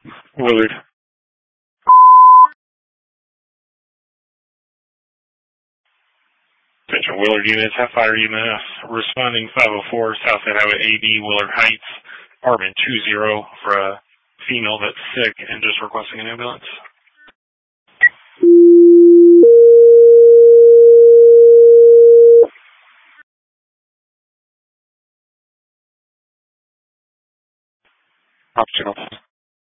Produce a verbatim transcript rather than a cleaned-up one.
Willard. Attention Willard units, Half Fire E M S, responding five oh four Southside Highway A B, Willard Heights, apartment two zero for a female that's sick and just requesting an ambulance. Optional.